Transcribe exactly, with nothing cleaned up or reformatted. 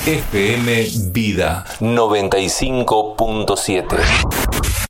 F M Vida noventa y cinco punto siete.